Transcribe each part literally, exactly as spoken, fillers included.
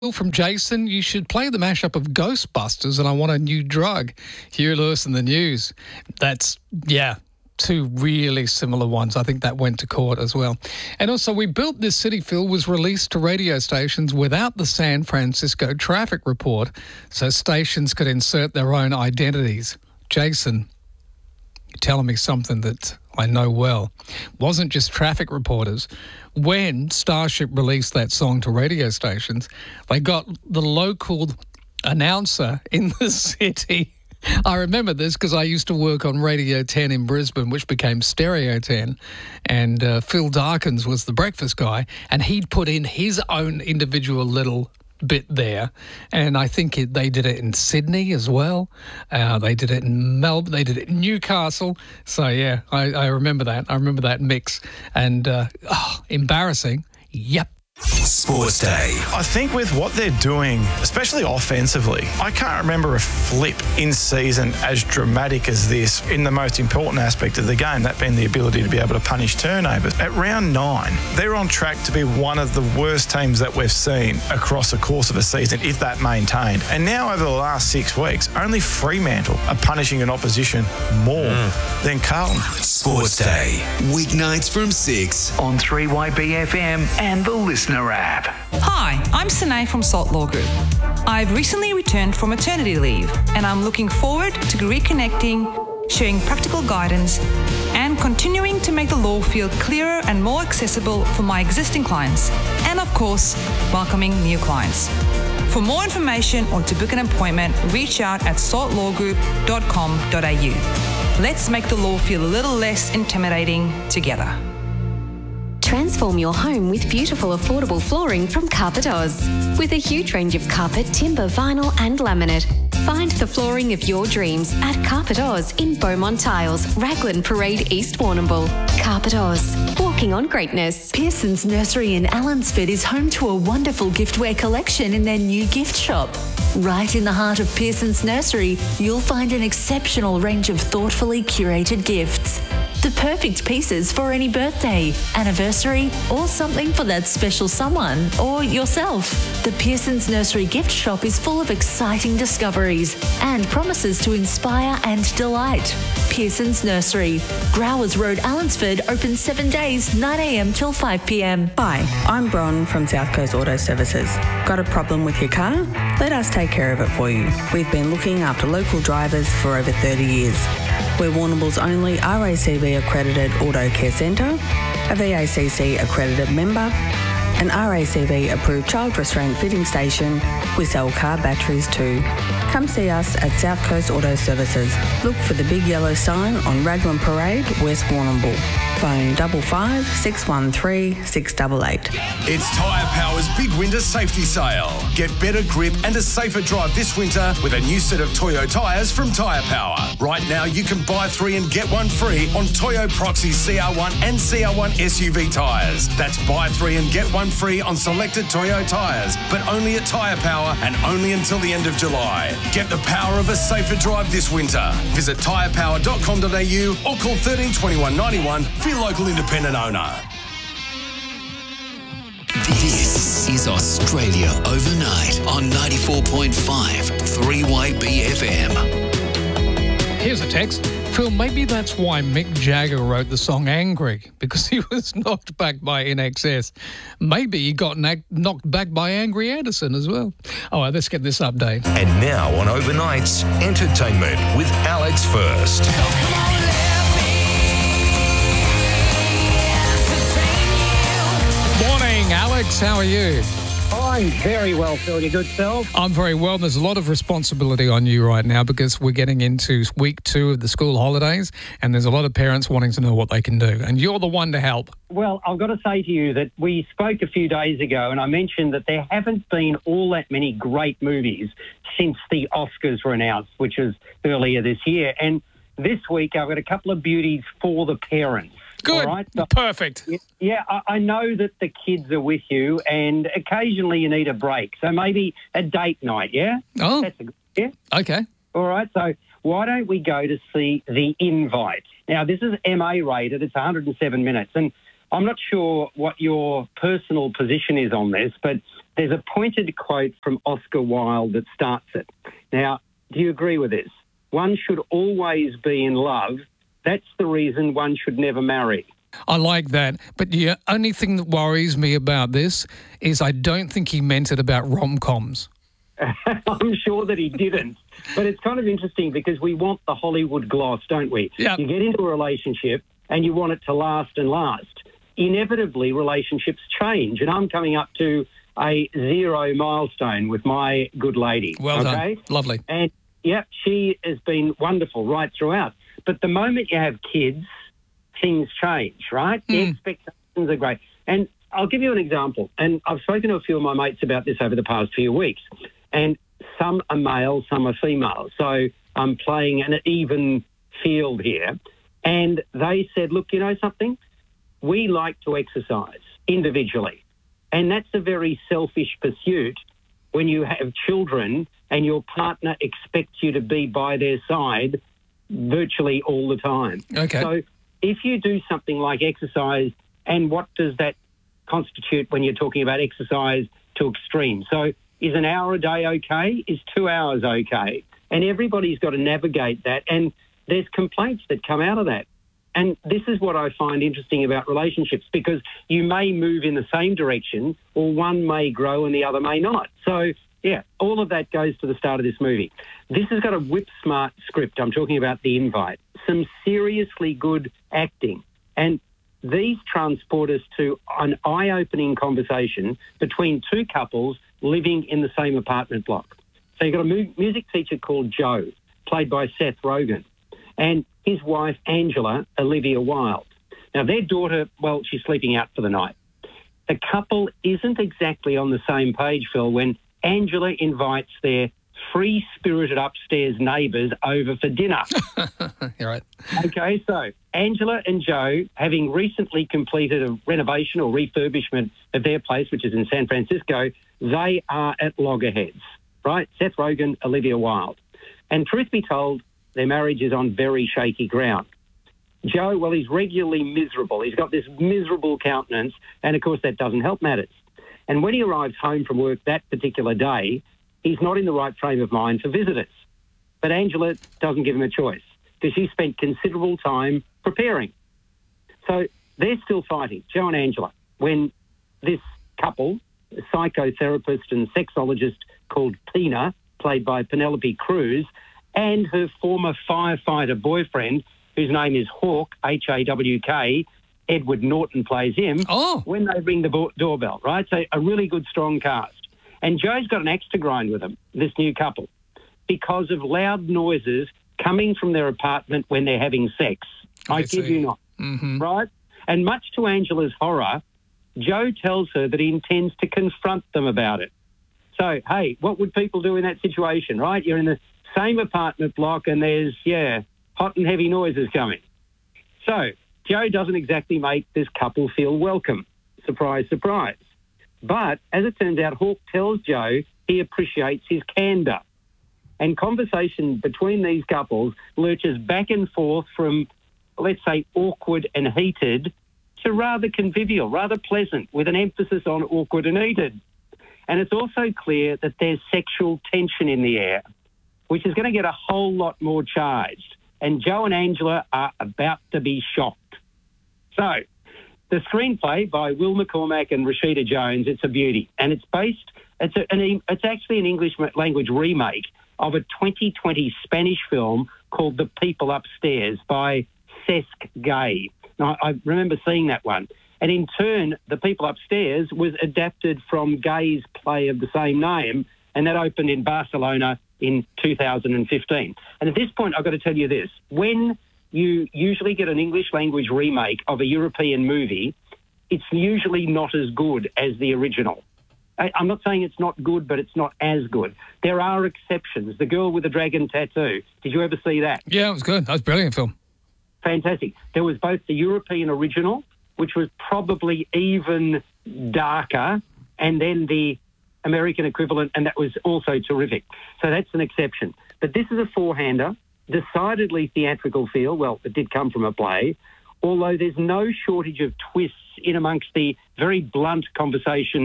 From Jason, you should play the mashup of Ghostbusters and I Want a New Drug. Huey Lewis and the News. That's, yeah, two really similar ones. I think that went to court as well. And also, We Built This City, Phil, was released to radio stations without the San Francisco traffic report, so stations could insert their own identities. Jason, you're telling me something that I know well. Wasn't just traffic reporters. When Starship released that song to radio stations, they got the local announcer in the city. I remember this because I used to work on Radio ten in Brisbane, which became Stereo ten, and uh, Phil Darkins was the breakfast guy, and he'd put in his own individual little bit there, and I think it, they did it in Sydney as well. Uh, they did it in Melbourne. They did it in Newcastle. So yeah, I, I remember that. I remember that mix. And uh, oh, embarrassing. Yep. Sports Day. I think with what they're doing, especially offensively, I can't remember a flip in season as dramatic as this in the most important aspect of the game, that being the ability to be able to punish turnovers. At round nine, they're on track to be one of the worst teams that we've seen across the course of a season, if that maintained. And now over the last six weeks, only Fremantle are punishing an opposition more mm. than Carlton. Sports Day. Weeknights from six on three Y B F M and the Listener app. Hi, I'm Sine from Salt Law Group. I've recently returned from maternity leave and I'm looking forward to reconnecting, sharing practical guidance and continuing to make the law feel clearer and more accessible for my existing clients and, of course, welcoming new clients. For more information or to book an appointment, reach out at salt law group dot com dot a u. Let's make the law feel a little less intimidating together. Transform your home with beautiful, affordable flooring from Carpet Oz. With a huge range of carpet, timber, vinyl and laminate. Find the flooring of your dreams at Carpet Oz in Beaumont Tiles, Raglan Parade, East Warrnambool. Carpet Oz, walking on greatness. Pearson's Nursery in Allansford is home to a wonderful giftware collection in their new gift shop. Right in the heart of Pearson's Nursery, you'll find an exceptional range of thoughtfully curated gifts. The perfect pieces for any birthday, anniversary, or something for that special someone or yourself. The Pearson's Nursery gift shop is full of exciting discoveries and promises to inspire and delight. Pearson's Nursery, Growers Road, Allansford, open seven days, nine a m till five p m. Hi, I'm Bron from South Coast Auto Services. Got a problem with your car? Let us take care of it for you. We've been looking after local drivers for over thirty years. We're Warrnambool's only R A C V accredited auto care centre, a V A C C accredited member, an R A C V approved child restraint fitting station. We sell car batteries too. Come see us at South Coast Auto Services. Look for the big yellow sign on Raglan Parade, West Warrnambool. Phone double five six one three six eight eight. It's Tyre Power's big winter safety sale. Get better grip and a safer drive this winter with a new set of Toyo tyres from Tyre Power. Right now you can buy three and get one free on Toyo Proxy C R one and C R one S U V tyres. That's buy three and get one free on selected Toyo tyres, but only at Tyre Power and only until the end of July. Get the power of a safer drive this winter. Visit tyre power dot com dot a u or call thirteen twenty-one ninety-one for your local independent owner. This is Australia Overnight on ninety-four point five three Y B F M. Here's a text. Phil, maybe that's why Mick Jagger wrote the song Angry, because he was knocked back by I N X S. Maybe he got knocked back by Angry Anderson as well. All right, let's get this update. And now on Overnights, entertainment with Alex First. Morning, Alex. How are you? I'm very well, Phil. You good self? I'm very well. There's a lot of responsibility on you right now because we're getting into week two of the school holidays and there's a lot of parents wanting to know what they can do. And you're the one to help. Well, I've got to say to you that we spoke a few days ago and I mentioned that there haven't been all that many great movies since the Oscars were announced, which was earlier this year. And this week I've got a couple of beauties for the parents. Good. All right? So, perfect. Yeah, I, I know that the kids are with you and occasionally you need a break. So maybe a date night, yeah? Oh. That's a good, yeah? Okay. All right, so why don't we go to see The Invite? Now, this is M A rated. It's one hundred seven minutes. And I'm not sure what your personal position is on this, but There's a pointed quote from Oscar Wilde that starts it. Now, do you agree with this? One should always be in love. That's the reason one should never marry. I like that. But the only thing that worries me about this is I don't think he meant it about rom-coms. I'm sure that he didn't. But it's kind of interesting because we want the Hollywood gloss, don't we? Yep. You get into a relationship and you want it to last and last. Inevitably, relationships change. And I'm coming up to a zero milestone with my good lady. Well okay? done. Lovely. And, yep, she has been wonderful right throughout. But the moment you have kids, things change, right? The Mm. expectations are great. And I'll give you an example. And I've spoken to a few of my mates about this over the past few weeks. And some are male, some are female. So I'm playing an even field here. And they said, look, you know something? We like to exercise individually. And that's a very selfish pursuit when you have children and your partner expects you to be by their side virtually all the time. Okay. So if you do something like exercise, and what does that constitute when you're talking about exercise to extreme? So is an hour a day okay? Is two hours okay? And everybody's got to navigate that. And there's complaints that come out of that. And this is what I find interesting about relationships, because you may move in the same direction or one may grow and the other may not. So, yeah, all of that goes to the start of this movie. This has got a whip-smart script. I'm talking about The Invite. Some seriously good acting. And these transport us to an eye-opening conversation between two couples living in the same apartment block. So you've got a mu- music teacher called Joe, played by Seth Rogen, and his wife, Angela, Olivia Wilde. Now, their daughter, well, she's sleeping out for the night. The couple isn't exactly on the same page, Phil, when Angela invites their free-spirited upstairs neighbours over for dinner. You're right. Okay, so Angela and Joe, having recently completed a renovation or refurbishment of their place, which is in San Francisco, they are at loggerheads, right? Seth Rogen, Olivia Wilde. And truth be told, their marriage is on very shaky ground. Joe, well, he's regularly miserable. He's got this miserable countenance, and, of course, that doesn't help matters. And when he arrives home from work that particular day, he's not in the right frame of mind for visitors. But Angela doesn't give him a choice because she spent considerable time preparing. So they're still fighting, Joe and Angela, when this couple, a psychotherapist and sexologist called Tina, played by Penelope Cruz, and her former firefighter boyfriend, whose name is Hawk, H A W K, Edward Norton plays him, oh. when they ring the bo- doorbell, right? So a really good, strong cast. And Joe's got an axe to grind with them, this new couple, because of loud noises coming from their apartment when they're having sex. I, I kid you not. Mm-hmm. Right? And much to Angela's horror, Joe tells her that he intends to confront them about it. So, hey, what would people do in that situation, right? You're in the same apartment block and there's, yeah, hot and heavy noises coming. So Joe doesn't exactly make this couple feel welcome. Surprise, surprise. But as it turns out, Hawk tells Joe he appreciates his candour. And conversation between these couples lurches back and forth from, let's say, awkward and heated to rather convivial, rather pleasant, with an emphasis on awkward and heated. And it's also clear that there's sexual tension in the air, which is going to get a whole lot more charged. And Joe and Angela are about to be shocked. So the screenplay by Will McCormack and Rashida Jones, it's a beauty. And it's based, it's, a, an, it's actually an English language remake of a twenty twenty Spanish film called The People Upstairs by Cesc Gay. Now, I remember seeing that one. And in turn, The People Upstairs was adapted from Gay's play of the same name, and that opened in Barcelona in two thousand fifteen. And at this point, I've got to tell you this. When you usually get an English language remake of a European movie, it's usually not as good as the original. I, I'm not saying it's not good, but it's not as good. There are exceptions. The Girl with the Dragon Tattoo. Did you ever see that? Yeah, it was good. That was a brilliant film. Fantastic. There was both the European original, which was probably even darker, and then the American equivalent, and that was also terrific. So that's an exception. But this is a four-hander, decidedly theatrical feel. Well, it did come from a play, although there's no shortage of twists in amongst the very blunt conversation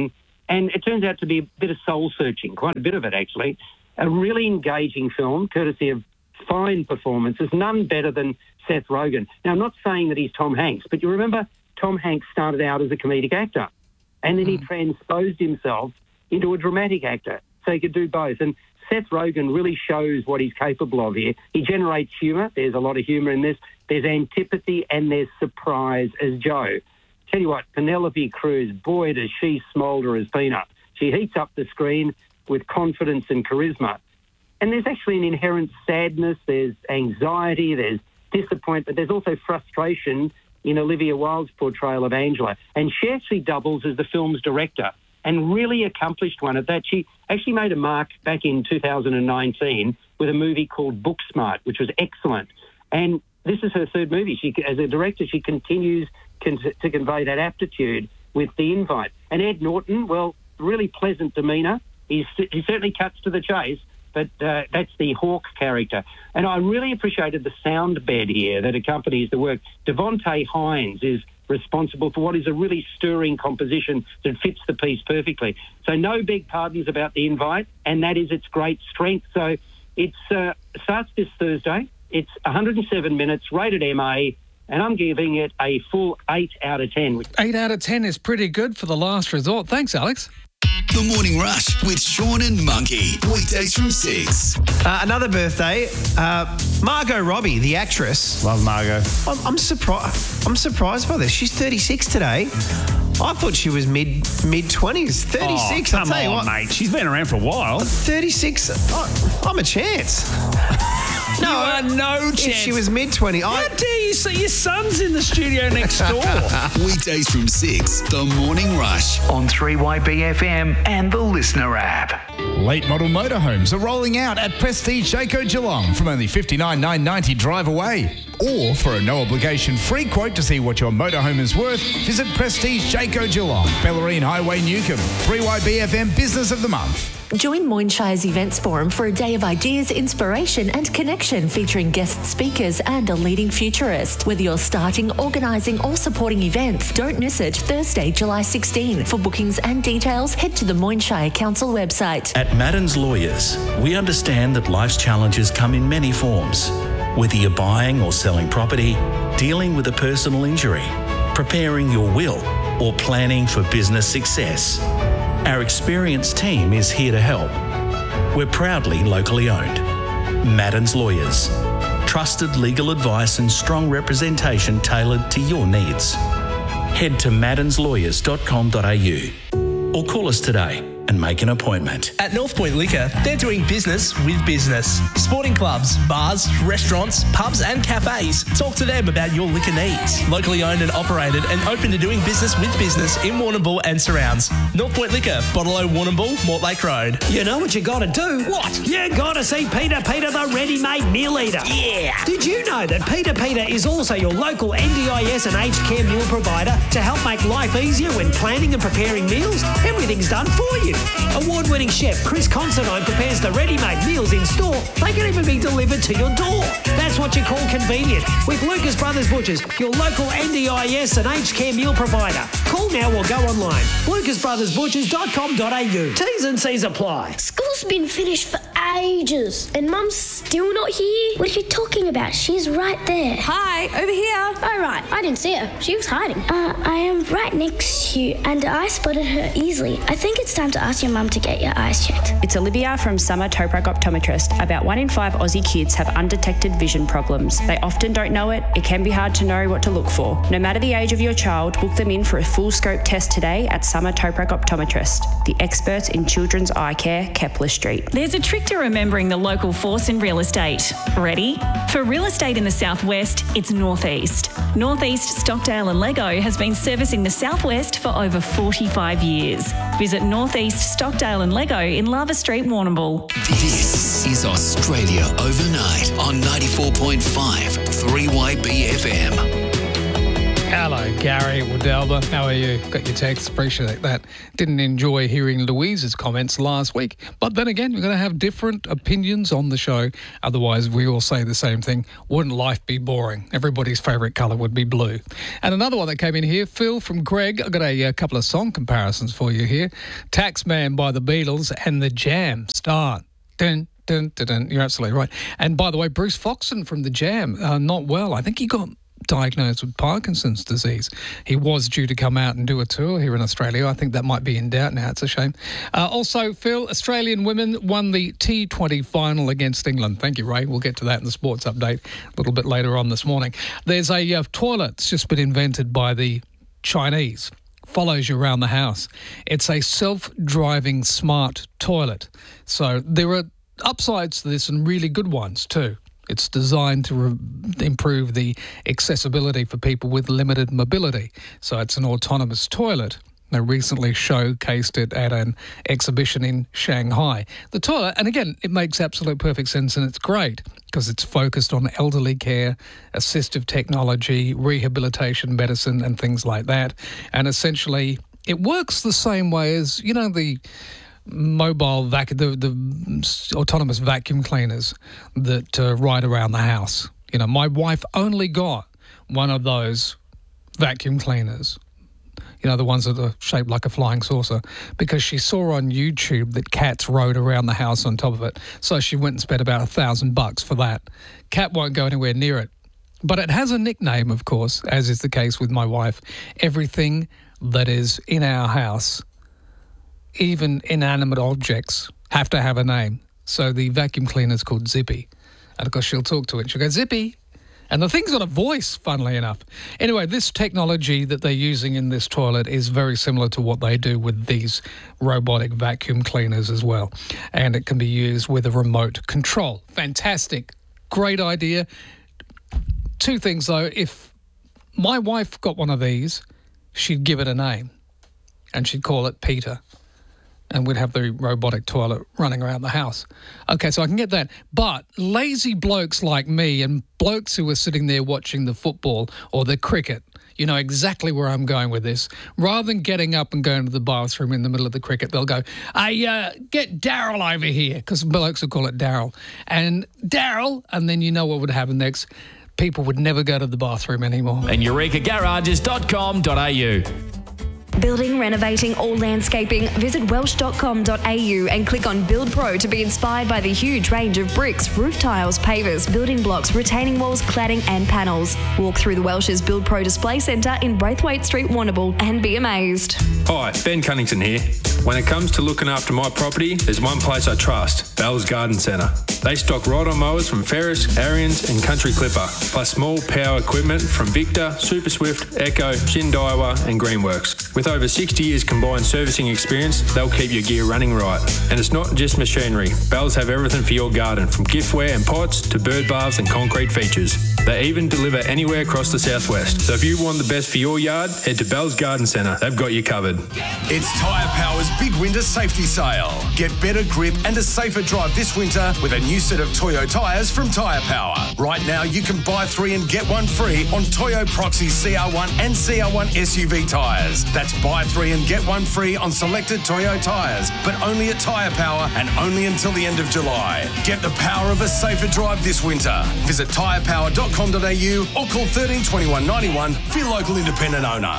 And it turns out to be a bit of soul-searching, quite a bit of it, actually. A really engaging film, courtesy of fine performances, none better than Seth Rogen. Now, I'm not saying that he's Tom Hanks, but you remember Tom Hanks started out as a comedic actor, and then he transposed himself into a dramatic actor, so he could do both. And Seth Rogen really shows what he's capable of here. He generates humour. There's a lot of humour in this. There's antipathy and there's surprise as Joe. Tell you what, Penelope Cruz, boy, does she smoulder as Peanut. She heats up the screen with confidence and charisma. And there's actually an inherent sadness, there's anxiety, there's disappointment, there's also frustration in Olivia Wilde's portrayal of Angela. And she actually doubles as the film's director, and really accomplished one at that. She actually made a mark back in two thousand nineteen with a movie called Booksmart, which was excellent. And this is her third movie. She, as a director, she continues con- to convey that aptitude with The Invite. And Ed Norton, well, really pleasant demeanour. He's, he certainly cuts to the chase, but uh, that's the Hawk character. And I really appreciated the sound bed here that accompanies the work. Devontae Hines is responsible for what is a really stirring composition that fits the piece perfectly. So no big pardons about The Invite, and that is its great strength. So it uh, starts this Thursday. It's one hundred seven minutes, rated M A, and I'm giving it a full eight out of ten. eight out of ten is pretty good for The Last Resort. Thanks, Alex. The Morning Rush with Sean and Monkey. Weekdays from six. Uh, another birthday, uh, Margot Robbie, the actress. Love Margot. I'm, I'm surprised. I'm surprised by this. She's thirty-six today. I thought she was mid mid twenties. thirty-six. Oh, I'll come tell you on, what, mate. She's been around for a while. thirty-six. I, I'm a chance. No, you are no chance. If she was mid twenty. How I dare you say your son's in the studio next door? Weekdays from six. The Morning Rush on three Y B F M and the Listener app. Late model motorhomes are rolling out at Prestige Jayco Geelong from only fifty-nine thousand nine hundred ninety drive away. Or for a no-obligation free quote to see what your motorhome is worth, visit Prestige Jayco Geelong, Bellarine Highway, Newcomb. three Y B F M Business of the Month. Join Moynshire's Events Forum for a day of ideas, inspiration and connection featuring guest speakers and a leading futurist. Whether you're starting, organising or supporting events, don't miss it Thursday, July sixteenth. For bookings and details, head to the Moynshire Council website. At Madden's Lawyers, we understand that life's challenges come in many forms. Whether you're buying or selling property, dealing with a personal injury, preparing your will or planning for business success, our experienced team is here to help. We're proudly locally owned. Madden's Lawyers. Trusted legal advice and strong representation tailored to your needs. Head to maddens lawyers dot com dot a u or call us today and make an appointment. At North Point Liquor, they're doing business with business. Sporting clubs, bars, restaurants, pubs and cafes. Talk to them about your liquor needs. Locally owned and operated and open to doing business with business in Warrnambool and surrounds. North Point Liquor, Bottle-O Warrnambool, Mortlake Road. You know what you got to do? What? You got to see Peter Peter the ready-made meal eater. Yeah. Did you know that Peter Peter is also your local N D I S and aged care meal provider to help make life easier when planning and preparing meals? Everything's done for you. Award-winning chef Chris Considine prepares the ready-made meals in store. They can even be delivered to your door. That's what you call convenient. With Lucas Brothers Butchers, your local N D I S and aged care meal provider. Call now or go online. lucas brothers butchers dot com dot a u. T's and C's apply. School's been finished for ages and Mum's still not here. What are you talking about? She's right there. Hi, over here. Oh, right. I didn't see her. She was hiding. Uh, I am right next to you and I spotted her easily. I think it's time to ask your mum to get your eyes checked. It's Olivia from Summer Toprak Optometrist. About one in five Aussie kids have undetected vision problems. They often don't know it. It can be hard to know what to look for. No matter the age of your child, book them in for a full scope test today at Summer Toprak Optometrist, the experts in children's eye care, Kepler Street. There's a trick to remembering the local force in real estate. Ready? For real estate in the southwest, it's Northeast. Northeast Stockdale and Lego has been servicing the southwest for over forty-five years. Visit Northeast Stockdale and Lego in Lava Street, Warrnambool. This is Australia Overnight on ninety-four point five three Y B F M. Hello, Gary Wadelba. How are you? Got your text. Appreciate that. Didn't enjoy hearing Louise's comments last week. But then again, we're going to have different opinions on the show. Otherwise, we all say the same thing. Wouldn't life be boring? Everybody's favourite colour would be blue. And another one that came in here, Phil from Greg. I've got a, a couple of song comparisons for you here. Taxman by the Beatles and The Jam. Start. Dun, dun, dun, dun. You're absolutely right. And by the way, Bruce Foxton from The Jam, uh, not well. I think he got diagnosed with Parkinson's disease. He was due to come out and do a tour here in Australia. I think that might be in doubt now. It's a shame. Uh, also, Phil, Australian women won the T twenty final against England. Thank you, Ray. We'll get to that in the sports update a little bit later on this morning. There's a uh, toilet that's just been invented by the Chinese. Follows you around the house. It's a self-driving smart toilet. So there are upsides to this and really good ones too. It's designed to re- improve the accessibility for people with limited mobility. So it's an autonomous toilet. They recently showcased it at an exhibition in Shanghai. The toilet, and again, it makes absolute perfect sense and it's great because it's focused on elderly care, assistive technology, rehabilitation medicine and things like that. And essentially, it works the same way as, you know, the mobile vac, the, the autonomous vacuum cleaners that uh, ride around the house. You know, my wife only got one of those vacuum cleaners, you know, the ones that are shaped like a flying saucer, because she saw on YouTube that cats rode around the house on top of it. So she went and spent about a thousand bucks for that. Cat won't go anywhere near it. But it has a nickname, of course, as is the case with my wife. Everything that is in our house, even inanimate objects, have to have a name. So the vacuum cleaner is called Zippy. And of course, she'll talk to it. She'll go, Zippy. And the thing's got a voice, funnily enough. Anyway, this technology that they're using in this toilet is very similar to what they do with these robotic vacuum cleaners as well. And it can be used with a remote control. Fantastic. Great idea. Two things, though. If my wife got one of these, she'd give it a name. And she'd call it Peter. And we'd have the robotic toilet running around the house. Okay, so I can get that. But lazy blokes like me and blokes who are sitting there watching the football or the cricket, you know exactly where I'm going with this. Rather than getting up and going to the bathroom in the middle of the cricket, they'll go, hey, uh, get Daryl over here, because blokes will call it Daryl. And Daryl, and then you know what would happen next. People would never go to the bathroom anymore. And eureka garages dot com dot a u. Building, renovating or landscaping, visit welsh dot com dot a u and click on Build Pro to be inspired by the huge range of bricks, roof tiles, pavers, building blocks, retaining walls, cladding and panels. Walk through the Welsh's Build Pro Display Centre in Braithwaite Street, Warrnambool and be amazed. Hi, Ben Cunnington here. When it comes to looking after my property, there's one place I trust, Bell's Garden Centre. They stock ride-on mowers from Ferris, Ariens and Country Clipper, plus small power equipment from Victor, Super Swift, Echo, Shindaiwa and Greenworks. With over sixty years combined servicing experience, they'll keep your gear running right. And it's not just machinery. Bells have everything for your garden, from giftware and pots to bird baths and concrete features. They even deliver anywhere across the southwest. So if you want the best for your yard, head to Bell's Garden Centre. They've got you covered. It's Tyre Power's big winter safety sale. Get better grip and a safer drive this winter with a new set of Toyo tyres from Tyre Power. Right now, you can buy three and get one free on Toyo Proxy C R one and C R one S U V tyres. That's buy three and get one free on selected Toyo tyres, but only at Tyre Power and only until the end of July. Get the power of a safer drive this winter. Visit tyre power dot com dot a u or call thirteen twenty-one ninety-one for your local independent owner.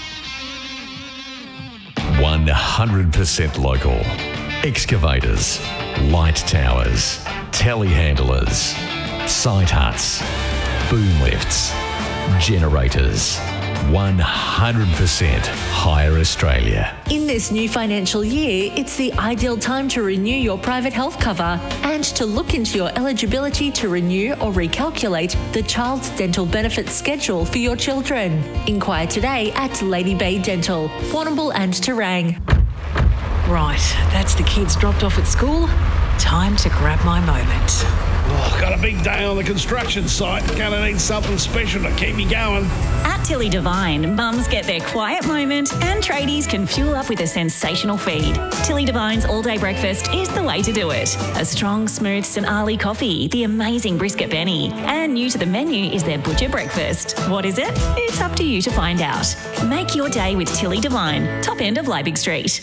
one hundred percent local. Excavators, light towers, telehandlers, site huts, boom lifts, generators. one hundred percent Hire Australia. In this new financial year, it's the ideal time to renew your private health cover and to look into your eligibility to renew or recalculate the Child's Dental Benefits Schedule for your children. Inquire today at Lady Bay Dental, Warrnambool and Terang. Right, that's the kids dropped off at school. Time to grab my moment. Oh, got a big day on the construction site. Gonna need something special to keep me going. At Tilly Devine, mums get their quiet moment and tradies can fuel up with a sensational feed. Tilly Devine's all-day breakfast is the way to do it. A strong, smooth St. coffee, the amazing brisket Benny, and new to the menu is their butcher breakfast. What is it? It's up to you to find out. Make your day with Tilly Devine, top end of Liebig Street.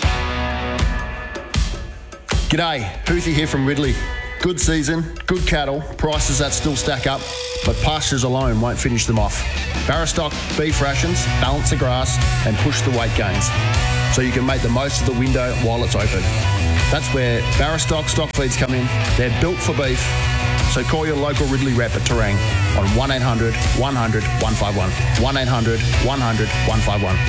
G'day, Houthi here from Ridley. Good season, good cattle, prices that still stack up, but pastures alone won't finish them off. Barrastock beef rations balance the grass and push the weight gains, so you can make the most of the window while it's open. That's where Barrastock stock feeds come in. They're built for beef, so call your local Ridley rep at Terang on one eight hundred, one hundred, one five one. one eight hundred, one hundred, one five one.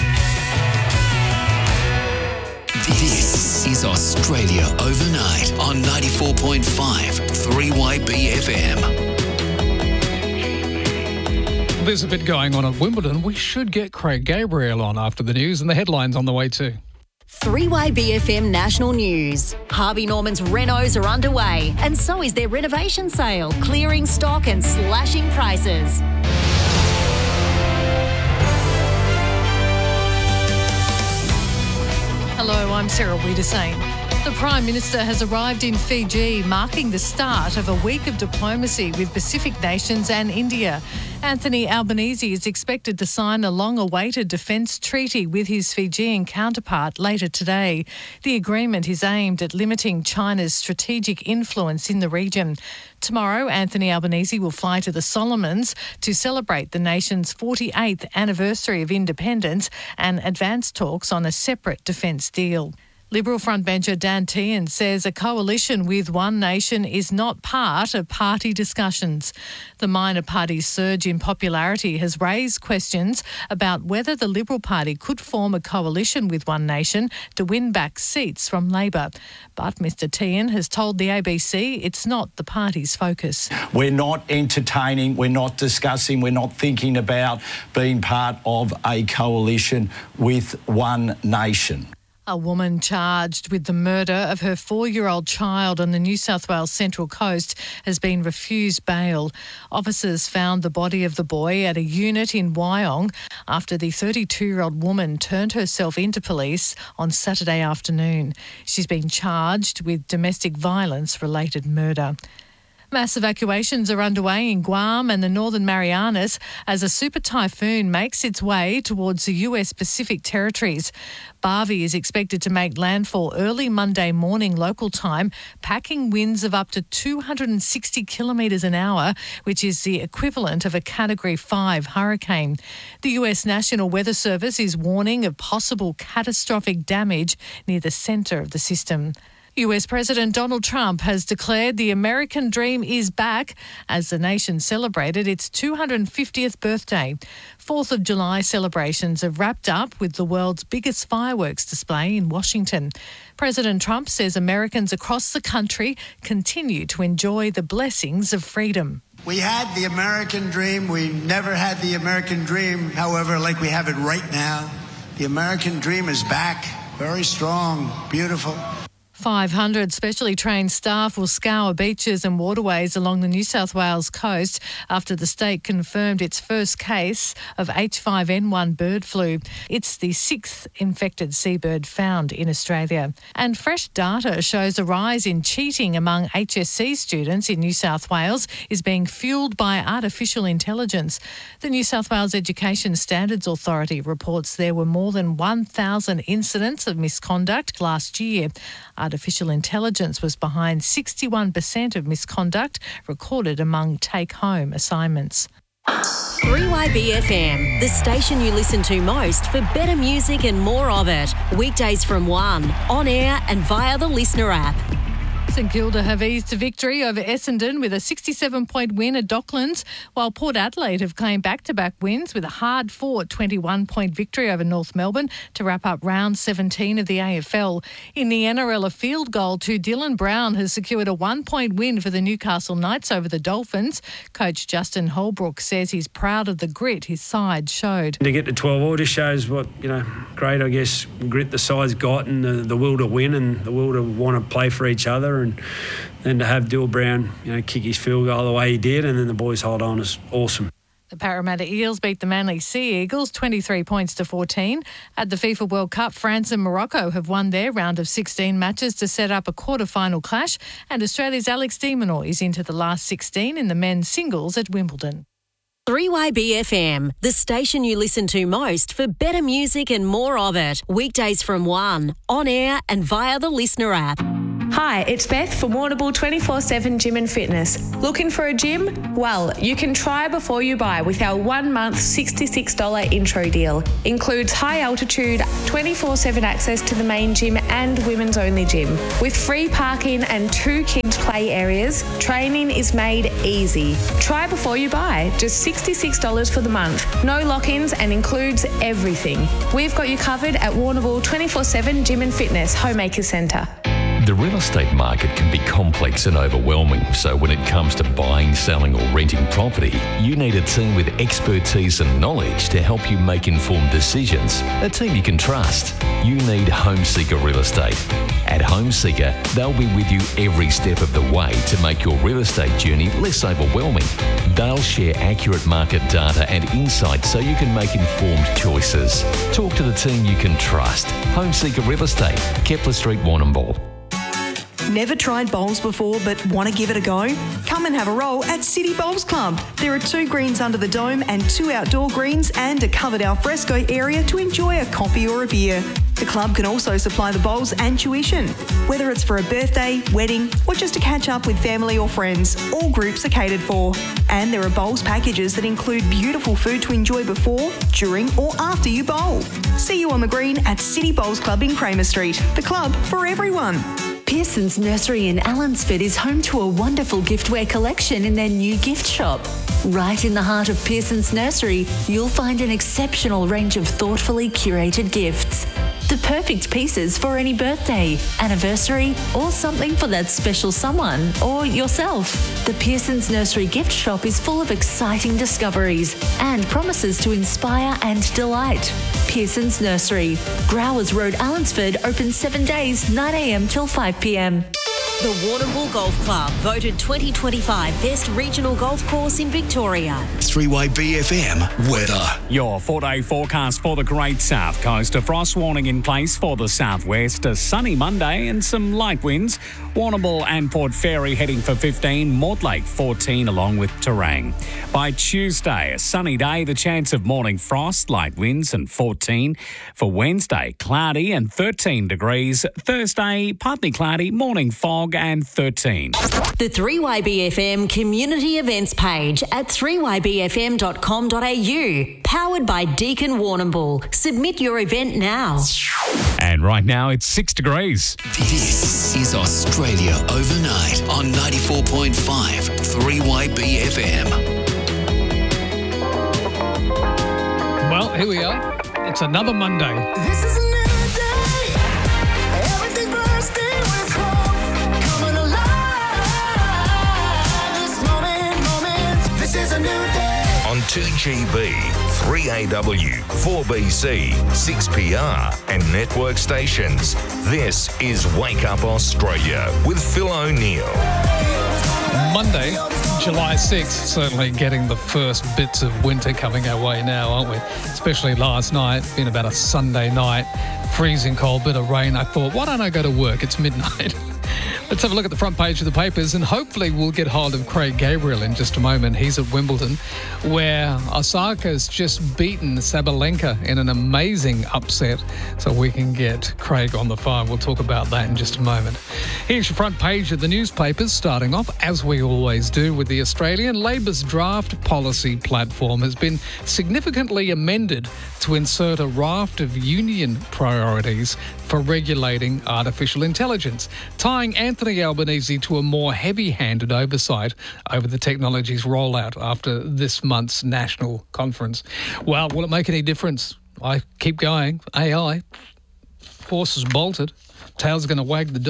This is Australia Overnight on ninety-four point five three Y B F M. There's a bit going on at Wimbledon. We should get Craig Gabriel on after the news, and the headlines on the way too. three Y B F M National News. Harvey Norman's renos are underway, and so is their renovation sale, clearing stock and slashing prices. Hello, I'm Sarah Wiedersame. The Prime Minister has arrived in Fiji, marking the start of a week of diplomacy with Pacific nations and India. Anthony Albanese is expected to sign a long-awaited defence treaty with his Fijian counterpart later today. The agreement is aimed at limiting China's strategic influence in the region. Tomorrow, Anthony Albanese will fly to the Solomons to celebrate the nation's forty-eighth anniversary of independence and advance talks on a separate defence deal. Liberal frontbencher Dan Tehan says a coalition with One Nation is not part of party discussions. The minor party's surge in popularity has raised questions about whether the Liberal Party could form a coalition with One Nation to win back seats from Labor. But Mr Tehan has told the A B C it's not the party's focus. We're not entertaining, we're not discussing, we're not thinking about being part of a coalition with One Nation. A woman charged with the murder of her four-year-old child on the New South Wales Central Coast has been refused bail. Officers found the body of the boy at a unit in Wyong after the thirty-two-year-old woman turned herself into police on Saturday afternoon. She's been charged with domestic violence-related murder. Mass evacuations are underway in Guam and the Northern Marianas as a super typhoon makes its way towards the U S Pacific territories. Barbie is expected to make landfall early Monday morning local time, packing winds of up to two hundred sixty kilometres an hour, which is the equivalent of a Category five hurricane. The U S National Weather Service is warning of possible catastrophic damage near the centre of the system. U S President Donald Trump has declared the American dream is back as the nation celebrated its two hundred fiftieth birthday. fourth of July celebrations have wrapped up with the world's biggest fireworks display in Washington. President Trump says Americans across the country continue to enjoy the blessings of freedom. We had the American dream. We never had the American dream, however, like we have it right now. The American dream is back, very strong, beautiful. five hundred specially trained staff will scour beaches and waterways along the New South Wales coast after the state confirmed its first case of H five N one bird flu. It's the sixth infected seabird found in Australia. And fresh data shows a rise in cheating among H S C students in New South Wales is being fuelled by artificial intelligence. The New South Wales Education Standards Authority reports there were more than one thousand incidents of misconduct last year. Artificial intelligence was behind sixty-one percent of misconduct recorded among take-home assignments. three Y B F M, the station you listen to most for better music and more of it. Weekdays from one, on air and via the Listener app. St Kilda have eased to victory over Essendon with a sixty-seven point win at Docklands, while Port Adelaide have claimed back-to-back wins with a hard-fought twenty-one point victory over North Melbourne to wrap up round seventeen of the A F L. In the N R L, a field goal to Dylan Brown has secured a one-point win for the Newcastle Knights over the Dolphins. Coach Justin Holbrook says he's proud of the grit his side showed. To get to twelve all just shows what, you know, great, I guess, grit the side's got and the, the will to win and the will to want to play for each other. And then to have Dylan Brown, you know, kick his field goal the way he did, and then the boys hold on is awesome. The Parramatta Eels beat the Manly Sea Eagles twenty-three points to fourteen. At the FIFA World Cup, France and Morocco have won their round of sixteen matches to set up a quarter-final clash, and Australia's Alex de Minaur is into the last sixteen in the men's singles at Wimbledon. three Y B F M, the station you listen to most for better music and more of it. Weekdays from one, on air and via the Listener app. Hi, it's Beth from Warrnambool twenty-four seven Gym and Fitness. Looking for a gym? Well, you can try before you buy with our one-month sixty-six dollars intro deal. Includes high-altitude, twenty-four seven access to the main gym and women's-only gym. With free parking and two kids' play areas, training is made easy. Try before you buy. Just sixty-six dollars for the month. No lock-ins and includes everything. We've got you covered at Warrnambool twenty-four seven Gym and Fitness, Homemakers Centre. The real estate market can be complex and overwhelming, so when it comes to buying, selling or renting property, you need a team with expertise and knowledge to help you make informed decisions. A team you can trust. You need Homeseeker Real Estate. At Homeseeker, they'll be with you every step of the way to make your real estate journey less overwhelming. They'll share accurate market data and insights so you can make informed choices. Talk to the team you can trust. Homeseeker Real Estate, Kepler Street, Warrnambool. Never tried bowls before but want to give it a go? Come and have a roll at City Bowls Club. There are two greens under the dome and two outdoor greens and a covered alfresco area to enjoy a coffee or a beer. The club can also supply the bowls and tuition. Whether it's for a birthday, wedding or just to catch up with family or friends, all groups are catered for. And there are bowls packages that include beautiful food to enjoy before, during or after you bowl. See you on the green at City Bowls Club in Kramer Street. The club for everyone. Pearson's Nursery in Allansford is home to a wonderful giftware collection in their new gift shop. Right in the heart of Pearson's Nursery, you'll find an exceptional range of thoughtfully curated gifts. The perfect pieces for any birthday, anniversary, or something for that special someone or yourself. The Pearson's Nursery gift shop is full of exciting discoveries and promises to inspire and delight. Pearson's Nursery, Growers Road, Allansford, open seven days, nine a m till five p m. The Warrnambool Golf Club, voted twenty twenty-five Best Regional Golf Course in Victoria. three Y B F M weather. Your four-day forecast for the Great South Coast. A frost warning in place for the southwest. A sunny Monday and some light winds. Warrnambool and Port Fairy heading for fifteen. Mortlake fourteen along with Terang. By Tuesday, a sunny day. The chance of morning frost, light winds and fourteen. For Wednesday, cloudy and thirteen degrees. Thursday, partly cloudy, morning fog and thirteen. The three Y B F M community events page at three y b f m dot com dot a u. Powered by Deakin Warrnambool. Submit your event now. And right now it's six degrees. This is Australia Overnight on ninety-four point five three Y B F M. Well, here we are. It's another Monday. This is a new day. Everything bursting with hope. Coming alive. This moment, moment. This is a new day. On two G B, three A W, four B C, six P R and network stations. This is Wake Up Australia with Phil O'Neill. Monday, July sixth, certainly getting the first bits of winter coming our way now, aren't we? Especially last night, been about a Sunday night, freezing cold, bit of rain. I thought, why don't I go to work? It's midnight. Let's have a look at the front page of the papers and hopefully we'll get hold of Craig Gabriel in just a moment. He's at Wimbledon, where Osaka's just beaten Sabalenka in an amazing upset. So we can get Craig on the phone. We'll talk about that in just a moment. Here's your front page of the newspapers, starting off, as we always do, with the Australian. Labor's draft policy platform has been significantly amended to insert a raft of union priorities for regulating artificial intelligence, tying Anthony Albanese to a more heavy-handed oversight over the technology's rollout after this month's national conference. Well, will it make any difference? I keep going. A I, horse is bolted, tail's going to wag the dog.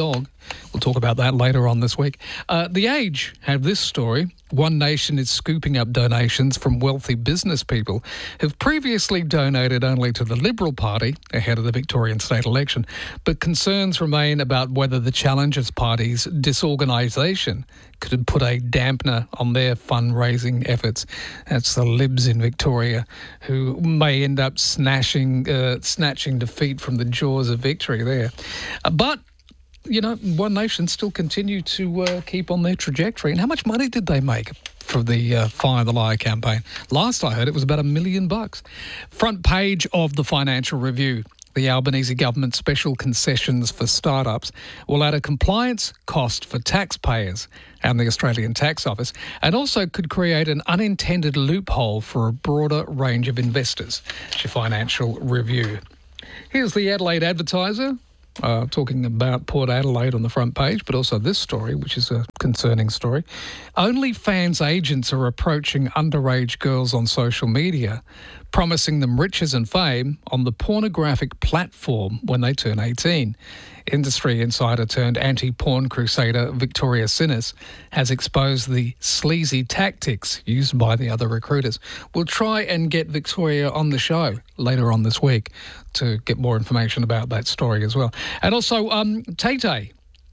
We'll talk about that later on this week. Uh, the Age have this story. One Nation is scooping up donations from wealthy business people who've previously donated only to the Liberal Party ahead of the Victorian state election. But concerns remain about whether the Challengers Party's disorganisation could put a dampener on their fundraising efforts. That's the Libs in Victoria, who may end up snatching, uh, snatching defeat from the jaws of victory there. Uh, but you know, One Nation still continue to uh, keep on their trajectory. And how much money did they make for the uh, Fire the Liar campaign? Last I heard, it was about a million bucks. Front page of the Financial Review. The Albanese government special concessions for startups will add a compliance cost for taxpayers and the Australian Tax Office, and also could create an unintended loophole for a broader range of investors. It's your Financial Review. Here's the Adelaide Advertiser. Uh, talking about Port Adelaide on the front page, but also this story, which is a concerning story. OnlyFans agents are approaching underage girls on social media, promising them riches and fame on the pornographic platform when they turn eighteen. Industry insider turned anti-porn crusader Victoria Sinis has exposed the sleazy tactics used by the other recruiters. We'll try and get Victoria on the show later on this week to get more information about that story as well. And also, um, Tay-Tay.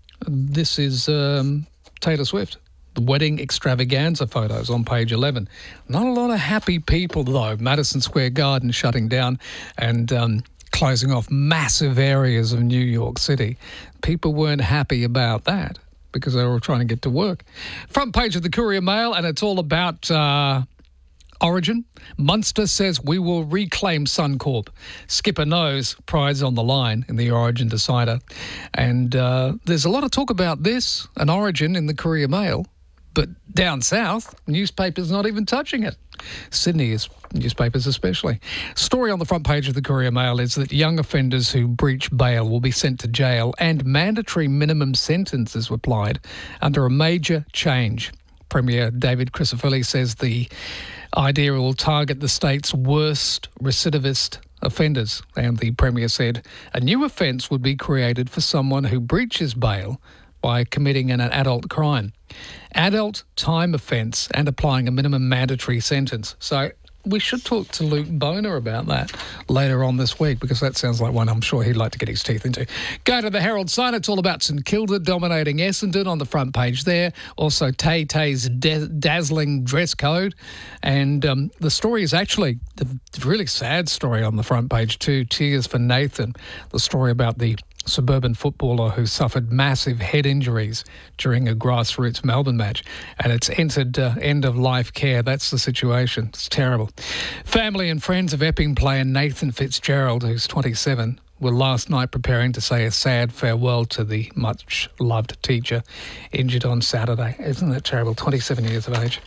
This is um, Taylor Swift. The wedding extravaganza photos on page eleven. Not a lot of happy people, though. Madison Square Garden shutting down and um, closing off massive areas of New York City. People weren't happy about that because they were trying to get to work. Front page of the Courier Mail, and it's all about uh, Origin. Munster says we will reclaim Suncorp. Skipper knows pride's on the line in the Origin Decider. And uh, there's a lot of talk about this and Origin in the Courier Mail, but down south, newspapers not even touching it. Sydney's newspapers especially. Story on the front page of the Courier Mail is that young offenders who breach bail will be sent to jail and mandatory minimum sentences applied under a major change. Premier David Crisafulli says the idea will target the state's worst recidivist offenders. And the Premier said a new offence would be created for someone who breaches bail by committing an adult crime. Adult time offence and applying a minimum mandatory sentence. So we should talk to Luke Boner about that later on this week, because that sounds like one I'm sure he'd like to get his teeth into. Go to the Herald Sun. It's all about St Kilda dominating Essendon on the front page there. Also Tay-Tay's da- dazzling dress code. And um, the story is actually the really sad story on the front page too. Tears for Nathan. The story about the suburban footballer who suffered massive head injuries during a grassroots Melbourne match, and it's entered uh, end-of-life care. That's the situation. It's terrible. Family and friends of Epping player Nathan Fitzgerald, who's twenty-seven, were last night preparing to say a sad farewell to the much-loved teacher, injured on Saturday. Isn't that terrible? twenty-seven years of age.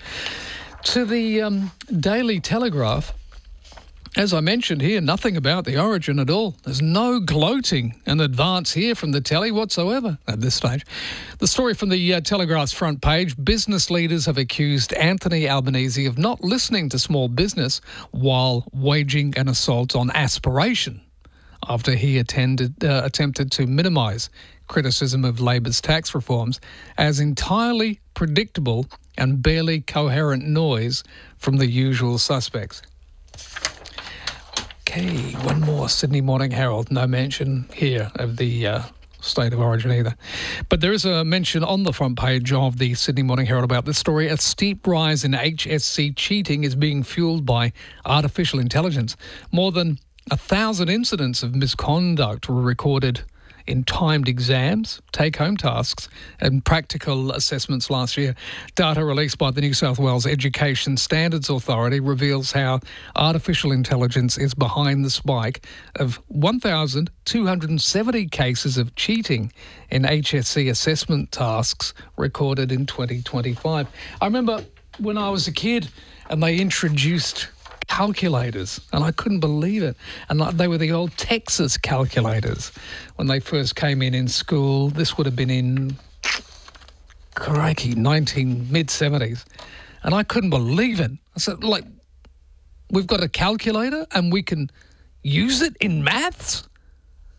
To the um, Daily Telegraph. As I mentioned here, nothing about the Origin at all. There's no gloating and advance here from the telly whatsoever at this stage. The story from the uh, Telegraph's front page, business leaders have accused Anthony Albanese of not listening to small business while waging an assault on aspiration after he attended, uh, attempted to minimise criticism of Labor's tax reforms as entirely predictable and barely coherent noise from the usual suspects. Okay, one more. Sydney Morning Herald. No mention here of the uh, state of origin either. But there is a mention on the front page of the Sydney Morning Herald about this story. A steep rise in H S C cheating is being fuelled by artificial intelligence. More than a thousand incidents of misconduct were recorded in timed exams, take-home tasks and practical assessments last year. Data released by the New South Wales Education Standards Authority reveals how artificial intelligence is behind the spike of one thousand two hundred seventy cases of cheating in H S C assessment tasks recorded in twenty twenty-five. I remember when I was a kid and they introduced calculators, and I couldn't believe it. And they were the old Texas calculators when they first came in in school. This would have been in, crikey, nineteen mid-seventies. And I couldn't believe it. I said, like, we've got a calculator and we can use it in maths?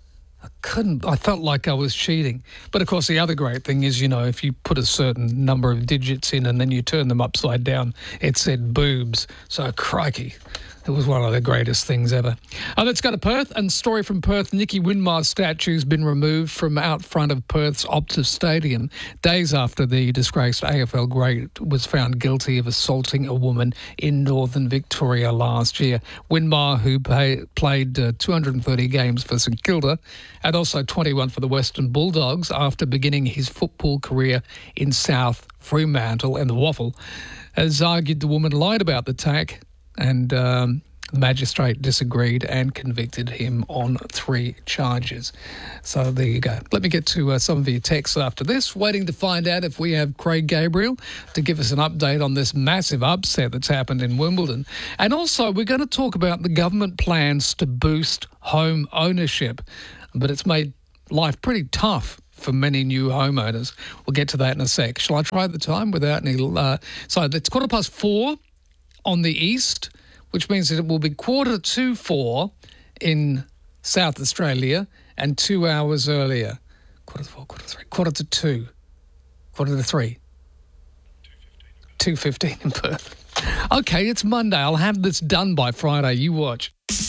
I couldn't, I felt like I was cheating. But of course, the other great thing is, you know, if you put a certain number of digits in and then you turn them upside down, it said boobs. So crikey. It was one of the greatest things ever. Uh, let's go to Perth. And story from Perth, Nicky Winmar's statue's been removed from out front of Perth's Optus Stadium days after the disgraced A F L great was found guilty of assaulting a woman in northern Victoria last year. Winmar, who pay, played uh, two hundred thirty games for St Kilda and also twenty-one for the Western Bulldogs after beginning his football career in South Fremantle and the Waffle, has argued the woman lied about the attack. And um, the magistrate disagreed and convicted him on three charges. So there you go. Let me get to uh, some of your texts after this. Waiting to find out if we have Craig Gabriel to give us an update on this massive upset that's happened in Wimbledon. And also, we're going to talk about the government plans to boost home ownership. But it's made life pretty tough for many new homeowners. We'll get to that in a sec. Shall I try the time without any... Uh, so it's quarter past four on the east, which means that it will be quarter to four in South Australia and two hours earlier. Quarter to four, quarter to three, quarter to two, quarter to three. two fifteen in Perth. Okay, it's Monday. I'll have this done by Friday. You watch.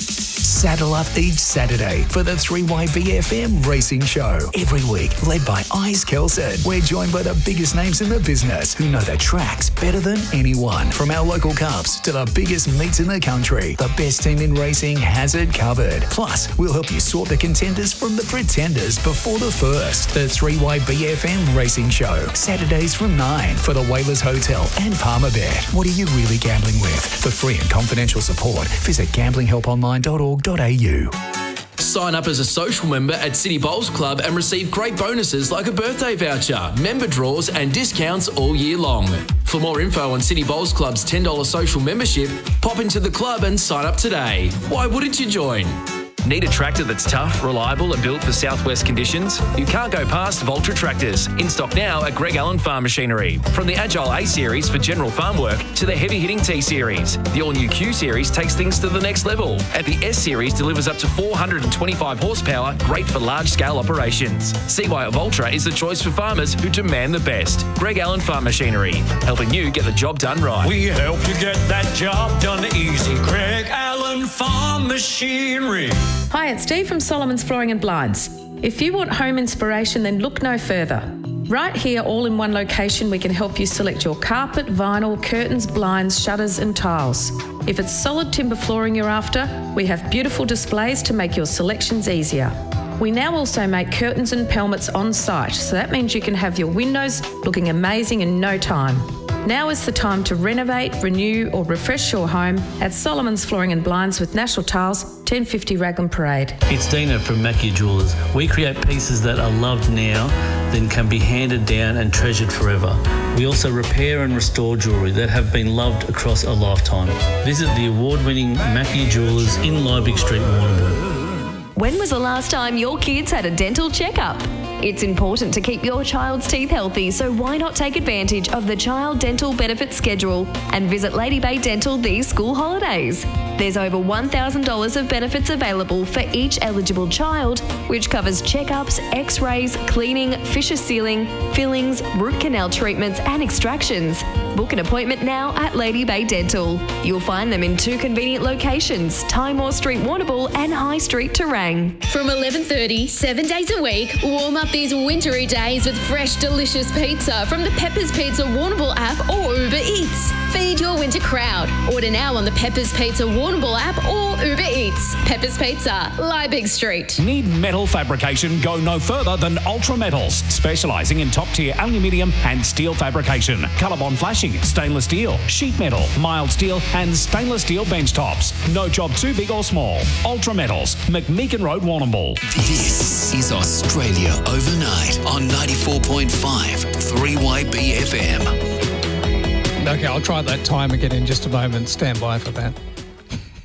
Saddle up each Saturday for the three Y B F M Racing Show. Every week, led by Ice Kelson. We're joined by the biggest names in the business who know the tracks better than anyone. From our local cups to the biggest meets in the country, the best team in racing has it covered. Plus, we'll help you sort the contenders from the pretenders before the first. The three Y B F M Racing Show. Saturdays from nine for the Whalers Hotel and Palmerbet. What are you really gambling with? For free and confidential support, visit gambling help online dot org dot a u. Sign up as a social member at City Bowls Club and receive great bonuses like a birthday voucher, member draws and discounts all year long. For more info on City Bowls Club's ten dollars social membership, pop into the club and sign up today. Why wouldn't you join? Need a tractor that's tough, reliable and built for southwest conditions? You can't go past Voltra Tractors. In stock now at Greg Allen Farm Machinery. From the Agile A Series for general farm work to the heavy-hitting T Series. The all-new Q Series takes things to the next level. And the S Series delivers up to four hundred twenty-five horsepower, great for large-scale operations. See why Voltra is the choice for farmers who demand the best. Greg Allen Farm Machinery, helping you get the job done right. We help you get that job done easy. Greg Allen Farm Machinery. Hi, it's Steve from Solomon's Flooring and Blinds. If you want home inspiration, then look no further. Right here, all in one location, we can help you select your carpet, vinyl, curtains, blinds, shutters and tiles. If it's solid timber flooring you're after, we have beautiful displays to make your selections easier. We now also make curtains and pelmets on site, so that means you can have your windows looking amazing in no time. Now is the time to renovate, renew or refresh your home at Solomon's Flooring and Blinds with National Tiles, ten fifty Raglan Parade. It's Dina from Mackie Jewelers. We create pieces that are loved now, then can be handed down and treasured forever. We also repair and restore jewellery that have been loved across a lifetime. Visit the award-winning Mackie Jewelers in Liebig Street, Warrnambool. When was the last time your kids had a dental checkup? It's important to keep your child's teeth healthy, so why not take advantage of the Child Dental Benefit Schedule and visit Lady Bay Dental these school holidays. There's over one thousand dollars of benefits available for each eligible child, which covers checkups, x-rays, cleaning, fissure sealing, fillings, root canal treatments and extractions. Book an appointment now at Lady Bay Dental. You'll find them in two convenient locations, Timor Street, Warrnambool and High Street, Terang. From eleven thirty, seven days a week, warm up these wintry days with fresh, delicious pizza from the Peppers Pizza Warrnambool app or Uber Eats. Feed your winter crowd. Order now on the Peppers Pizza Warrnambool app or Uber Eats. Peppers Pizza, Liebig Street. Need metal fabrication? Go no further than Ultra Metals, specialising in top-tier aluminium and steel fabrication, colour-bond flashing, stainless steel, sheet metal, mild steel and stainless steel bench tops. No job too big or small. Ultra Metals, McMeekin Road, Warrnambool. This is Australia Overnight on ninety-four point five three Y B F M. Okay, I'll try that time again in just a moment. Stand by for that.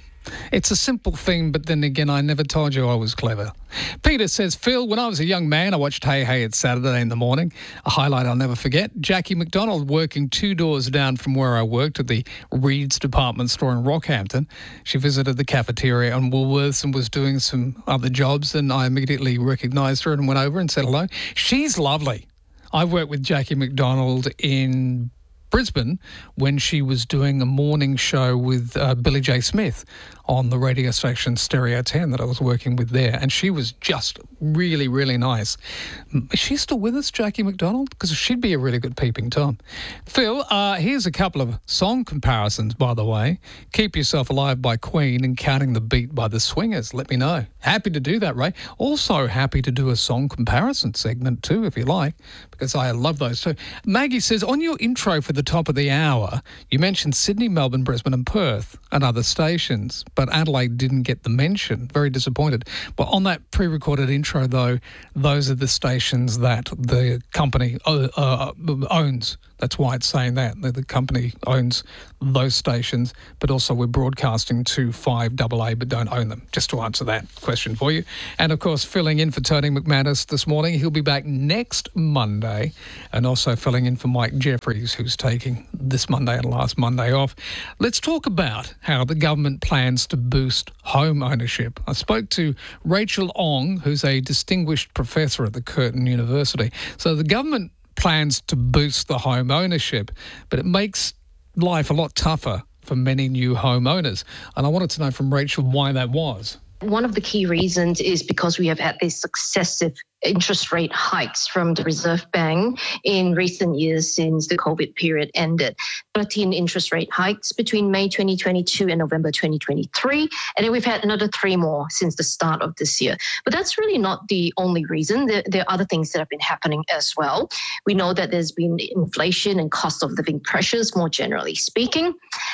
It's a simple thing, but then again, I never told you I was clever. Peter says, Phil, when I was a young man, I watched Hey Hey It's Saturday in the morning. A highlight I'll never forget. Jackie McDonald working two doors down from where I worked at the Reed's department store in Rockhampton. She visited the cafeteria on Woolworths and was doing some other jobs, and I immediately recognised her and went over and said hello. She's lovely. I worked with Jackie McDonald in Brisbane when she was doing a morning show with uh, Billy J. Smith on the radio station Stereo ten that I was working with there, and she was just really, really nice. Is she still with us, Jackie McDonald? Because she'd be a really good peeping Tom. Phil, uh, here's a couple of song comparisons, by the way. Keep Yourself Alive by Queen and Counting the Beat by the Swingers. Let me know. Happy to do that, Ray. Also happy to do a song comparison segment too, if you like, because I love those too. Maggie says, on your intro for the top of the hour, you mentioned Sydney, Melbourne, Brisbane and Perth and other stations, but Adelaide didn't get the mention. Very disappointed. But on that pre-recorded intro, though, those are the stations that the company uh, uh, owns. That's why it's saying that. The company owns those stations, but also we're broadcasting to five double A, but don't own them, just to answer that question for you. And, of course, filling in for Tony McManus this morning. He'll be back next Monday, and also filling in for Mike Jeffries, who's taking this Monday and last Monday off. Let's talk about how the government plans to boost home ownership. I spoke to Rachel Ong, who's a distinguished professor at the Curtin University. So the government plans to boost the home ownership, but it makes life a lot tougher for many new homeowners. And I wanted to know from Rachel why that was. One of the key reasons is because we have had these successive interest rate hikes from the Reserve Bank in recent years since the COVID period ended. thirteen interest rate hikes between May twenty twenty-two and November twenty twenty-three. And then we've had another three more since the start of this year. But that's really not the only reason. There, there are other things that have been happening as well. We know that there's been inflation and cost of living pressures, more generally speaking.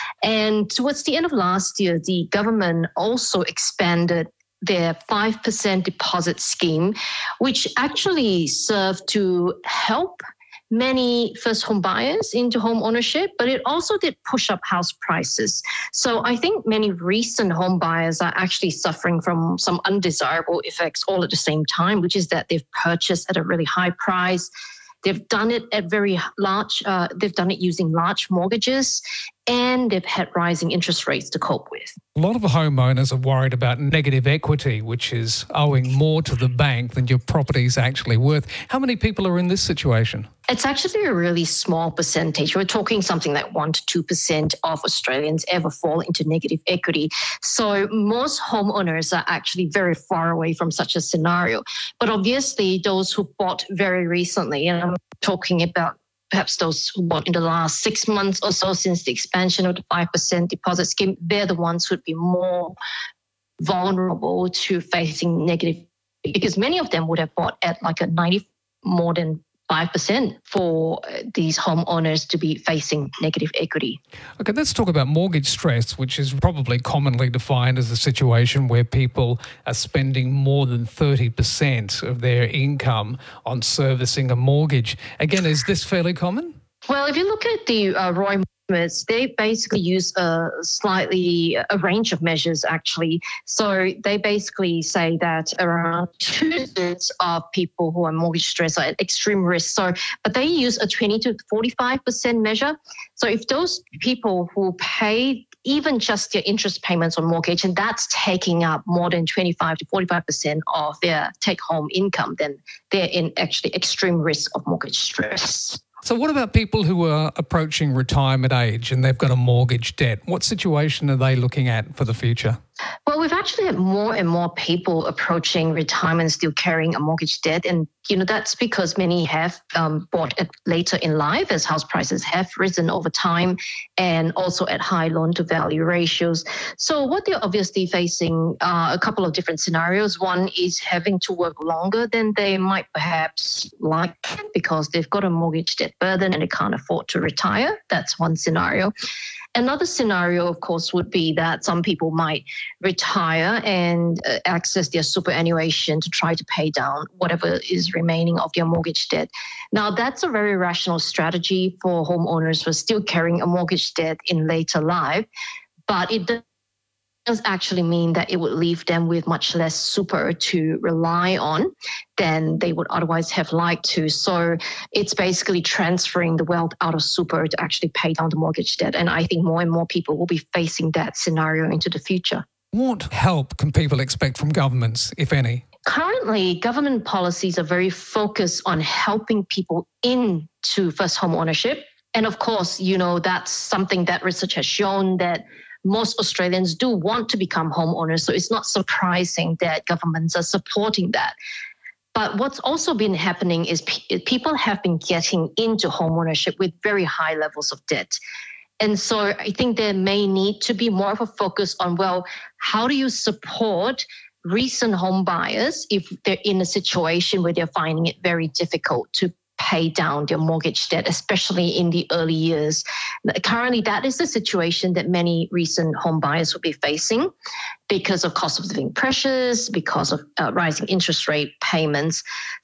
And towards the end of last year, the government also expanded their five percent deposit scheme, which actually served to help many first home buyers into home ownership, but it also did push up house prices. So I think many recent home buyers are actually suffering from some undesirable effects all at the same time, which is that they've purchased at a really high price. They've done it at very large, uh, they've done it using large mortgages, and they've had rising interest rates to cope with. A lot of homeowners are worried about negative equity, which is owing more to the bank than your property's actually worth. How many people are in this situation? It's actually a really small percentage. We're talking something like one to two percent of Australians ever fall into negative equity. So most homeowners are actually very far away from such a scenario. But obviously, those who bought very recently, and I'm talking about perhaps those who bought in the last six months or so since the expansion of the five percent deposit scheme, they're the ones who'd be more vulnerable to facing negative, because many of them would have bought at like a ninety, more than five percent for these homeowners to be facing negative equity. Okay, let's talk about mortgage stress, which is probably commonly defined as a situation where people are spending more than thirty percent of their income on servicing a mortgage. Again, is this fairly common? Well, if you look at the uh, Roy Estimates, they basically use a slightly a range of measures, actually. So they basically say that around two-thirds of people who are mortgage stressed are at extreme risk. So, but they use a twenty to forty-five percent measure. So if those people who pay even just their interest payments on mortgage, and that's taking up more than twenty-five to forty-five percent of their take-home income, then they're in actually extreme risk of mortgage stress. So what about people who are approaching retirement age and they've got a mortgage debt? What situation are they looking at for the future? Well, we've actually had more and more people approaching retirement still carrying a mortgage debt. And, you know, that's because many have um, bought it later in life as house prices have risen over time, and also at high loan to value ratios. So what they're obviously facing are a couple of different scenarios. One is having to work longer than they might perhaps like because they've got a mortgage debt burden and they can't afford to retire. That's one scenario. Another scenario, of course, would be that some people might retire and uh, access their superannuation to try to pay down whatever is remaining of their mortgage debt. Now, that's a very rational strategy for homeowners who are still carrying a mortgage debt in later life, but it does actually mean that it would leave them with much less super to rely on than they would otherwise have liked to. So it's basically transferring the wealth out of super to actually pay down the mortgage debt. And I think more and more people will be facing that scenario into the future. What help can people expect from governments, if any? Currently, government policies are very focused on helping people into first home ownership. And of course, you know, that's something that research has shown that most Australians do want to become homeowners. So it's not surprising that governments are supporting that. But what's also been happening is pe- people have been getting into homeownership with very high levels of debt. And so I think there may need to be more of a focus on, well, how do you support recent home buyers if they're in a situation where they're finding it very difficult to pay down their mortgage debt, especially in the early years. Currently, that is the situation that many recent home buyers will be facing because of cost of living pressures, because of uh, rising interest rate payments.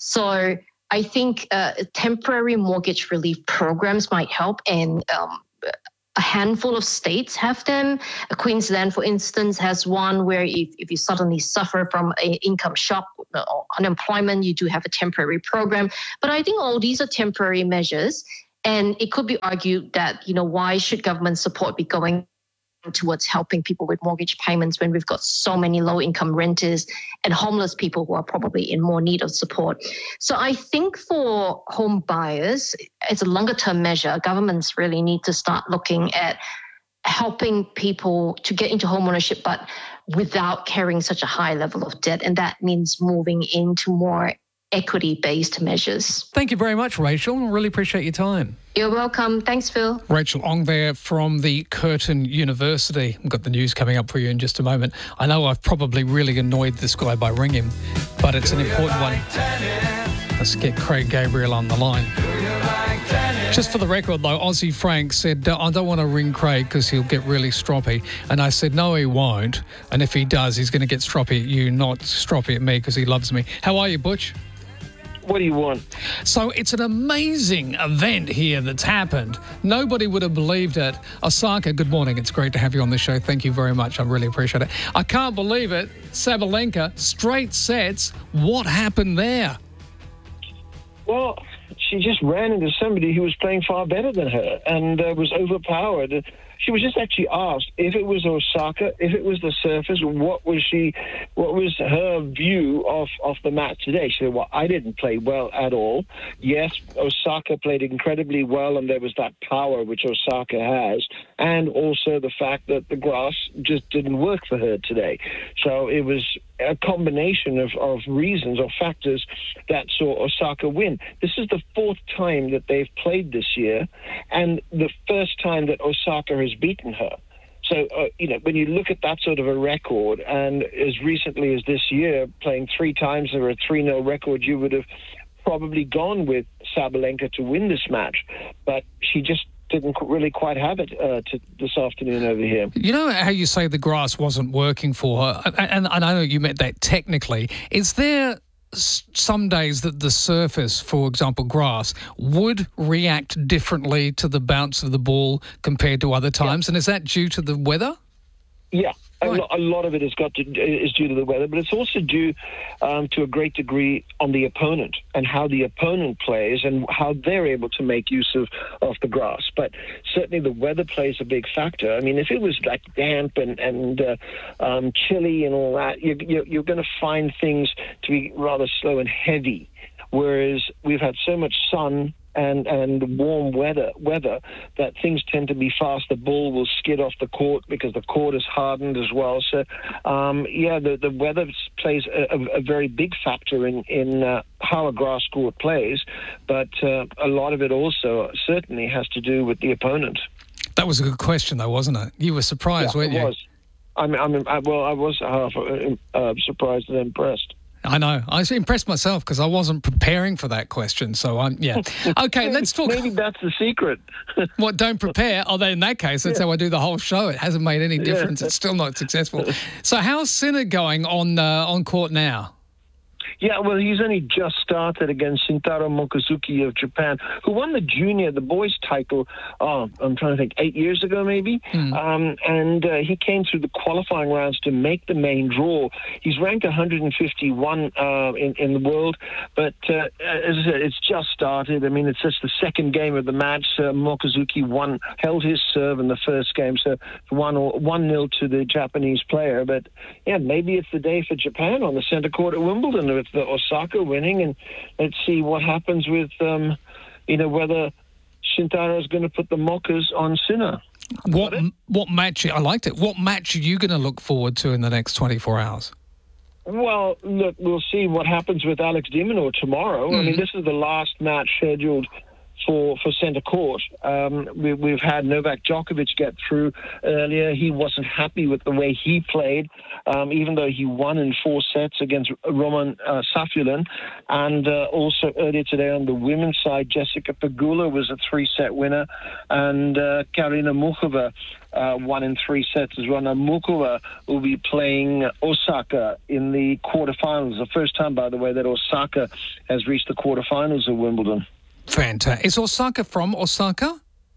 So I think uh, temporary mortgage relief programs might help, and um, a handful of states have them. Queensland, for instance, has one where if, if you suddenly suffer from an income shock or unemployment, you do have a temporary program. But I think all these are temporary measures. And it could be argued that, you know, why should government support be going towards helping people with mortgage payments when we've got so many low-income renters and homeless people who are probably in more need of support. So I think for home buyers, as a longer-term measure, governments really need to start looking at helping people to get into home ownership, but without carrying such a high level of debt. And that means moving into more equity-based measures. Thank you very much, Rachel. I really appreciate your time. You're welcome. Thanks, Phil. Rachel Ong there from the Curtin University. I've got the news coming up for you in just a moment. I know I've probably really annoyed this guy by ringing him, but it's an important one. Let's get Craig Gabriel on the line. Just for the record, though, Aussie Frank said, I don't want to ring Craig because he'll get really stroppy. And I said, no, he won't. And if he does, he's going to get stroppy at you, not stroppy at me because he loves me. How are you, Butch? What do you want? So it's an amazing event here that's happened. Nobody would have believed it. Osaka, good morning. It's great to have you on the show. Thank you very much. I really appreciate it. I can't believe it. Sabalenka, straight sets. What happened there? Well, she just ran into somebody who was playing far better than her and uh, was overpowered. She was just actually asked if it was Osaka, if it was the surface, what was she, what was her view of, of the match today? She said, well, I didn't play well at all. Yes, Osaka played incredibly well, and there was that power which Osaka has, and also the fact that the grass just didn't work for her today. So it was a combination of, of reasons or factors that saw Osaka win. This is the fourth time that they've played this year, and the first time that Osaka has beaten her. So, uh, you know, when you look at that sort of a record, and as recently as this year, playing three times or a three nil record, you would have probably gone with Sabalenka to win this match. But she just didn't really quite have it uh, to this afternoon over here. You know how you say the grass wasn't working for her, and, and I know you meant that technically. Is there some days that the surface, for example, grass, would react differently to the bounce of the ball compared to other times? Yeah. And is that due to the weather? Yeah, a, lo- a lot of it has got to is due to the weather, but it's also due um, to a great degree on the opponent and how the opponent plays and how they're able to make use of, of the grass. But certainly the weather plays a big factor. I mean, if it was like damp and, and uh, um, chilly and all that, you're, you're, you're going to find things to be rather slow and heavy, whereas we've had so much sun and and warm weather weather that things tend to be fast. The ball will skid off the court because the court is hardened as well. So, um, yeah, the, the weather plays a, a, a very big factor in, in uh, how a grass court plays, but uh, a lot of it also certainly has to do with the opponent. That was a good question, though, wasn't it? You were surprised, yeah, weren't it you? Was. I mean, I mean, I, well, I was half uh, surprised and impressed. I know. I was impressed myself because I wasn't preparing for that question. So, I'm, yeah. Okay, maybe, let's talk. Maybe that's the secret. What, don't prepare? Oh, then in that case, that's yeah. how I do the whole show. It hasn't made any difference. Yeah. It's still not successful. So how's Sinner going on uh, on court now? Yeah, well, he's only just started against Shintaro Mochizuki of Japan, who won the junior, the boys' title, oh, I'm trying to think, eight years ago maybe. Mm. Um, and uh, he came through the qualifying rounds to make the main draw. He's ranked one hundred fifty-one uh, in, in the world, but uh, as I said, it's just started. I mean, it's just the second game of the match. Uh, Mochizuki won, held his serve in the first game, so one one nil to the Japanese player. But yeah, maybe it's the day for Japan on the center court at Wimbledon with the Osaka winning, and let's see what happens with, um, you know, whether Shintaro is going to put the mockers on Sinner. What what match? I liked it. What match are you going to look forward to in the next twenty-four hours? Well, look, we'll see what happens with Alex de Minaur tomorrow. Mm. I mean, this is the last match scheduled for for centre court. Um, we, we've had Novak Djokovic get through earlier. He wasn't happy with the way he played, um, even though he won in four sets against Roman uh, Safulin. And uh, also earlier today on the women's side, Jessica Pegula was a three-set winner, and uh, Karina Muchova uh, won in three sets as well. Now, Muchova will be playing Osaka in the quarterfinals. The first time, by the way, that Osaka has reached the quarterfinals of Wimbledon. Fantastic. Is Osaka from Osaka?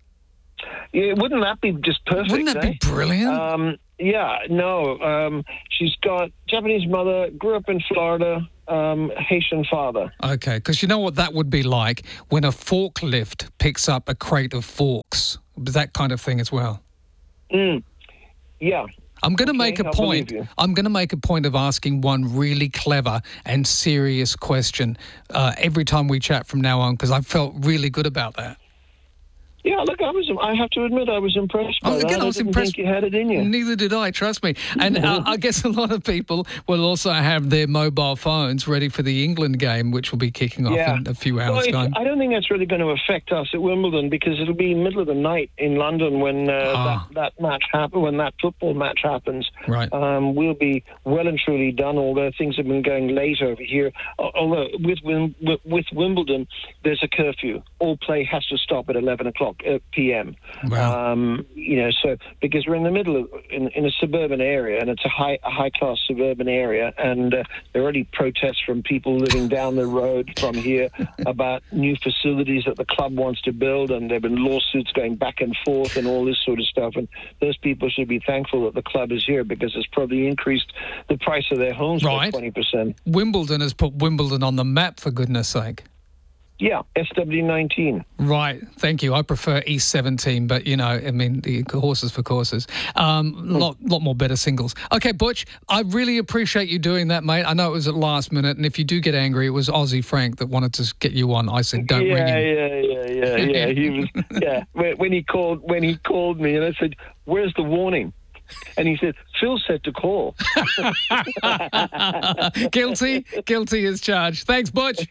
Yeah, wouldn't that be just perfect? Wouldn't that eh? be brilliant? Um, yeah, no. Um, she's got Japanese mother, grew up in Florida, um, Haitian father. Okay, because you know what that would be like when a forklift picks up a crate of forks. That kind of thing as well. Mm. Yeah. I'm going to okay, make a I'll point. I'm going to make a point of asking one really clever and serious question uh, every time we chat from now on, because I felt really good about that. Yeah, look, I was. I have to admit, I was impressed by oh, that. Again, I was I didn't impressed. think you had it in you. Neither did I, trust me. And uh, I guess a lot of people will also have their mobile phones ready for the England game, which will be kicking off yeah. in a few well, hours' time. I don't think that's really going to affect us at Wimbledon, because it'll be middle of the night in London when uh, ah. that, that match happen, when that football match happens. Right. Um, we'll be well and truly done. Although things have been going late over here. Although with with, with Wimbledon, there's a curfew. All play has to stop at eleven o'clock p m. Wow. Um, you know, so because we're in the middle of in, in a suburban area, and it's a high a high class suburban area, and uh, there are already protests from people living down the road from here about new facilities that the club wants to build, and there've been lawsuits going back and forth and all this sort of stuff. And those people should be thankful that the club is here, because it's probably increased the price of their homes right. by twenty percent. Wimbledon has put Wimbledon on the map, for goodness sake. Yeah, S W nineteen. Right, thank you. I prefer E seventeen, but, you know, I mean, the horses for courses. Um, a lot, lot more better singles. Okay, Butch, I really appreciate you doing that, mate. I know it was at last minute, and if you do get angry, it was Aussie Frank that wanted to get you on. I said, don't yeah, ring him. Yeah, yeah, yeah, yeah. He was, yeah. When, when he called, when he called me, and I said, "Where's the warning?" And he said, "Phil said to call." Guilty, guilty as charged. Thanks, Butch.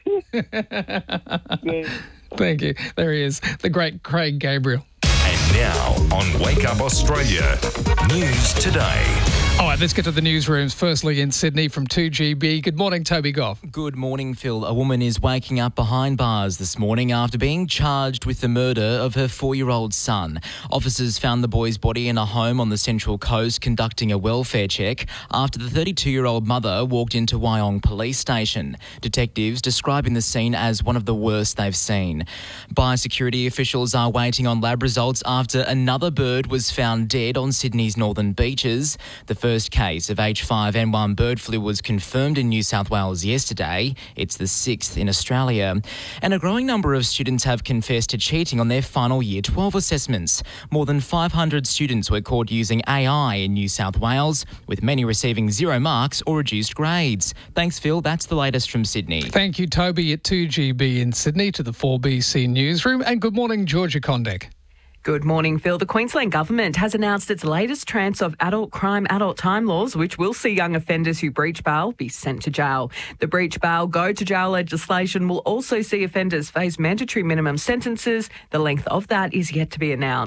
Thank you. There he is, the great Craig Gabriel. And now on Wake Up Australia, News Today. All right, let's get to the newsrooms. Firstly, in Sydney from two G B. Good morning, Toby Goff. Good morning, Phil. A woman is waking up behind bars this morning after being charged with the murder of her four-year-old son. Officers found the boy's body in a home on the Central Coast conducting a welfare check after the thirty-two-year-old mother walked into Wyong Police Station. Detectives describing the scene as one of the worst they've seen. Biosecurity officials are waiting on lab results after another bird was found dead on Sydney's northern beaches. The first case of H five N one bird flu was confirmed in New South Wales yesterday. It's the sixth in Australia. And a growing number of students have confessed to cheating on their final Year twelve assessments. More than five hundred students were caught using A I in New South Wales, with many receiving zero marks or reduced grades. Thanks, Phil. That's the latest from Sydney. Thank you, Toby, at two G B in Sydney, to the four B C newsroom. And good morning, Georgia Condek. Good morning, Phil. The Queensland Government has announced its latest tranche of adult crime, adult time laws, which will see young offenders who breach bail be sent to jail. The breach bail, go to jail legislation will also see offenders face mandatory minimum sentences. The length of that is yet to be announced.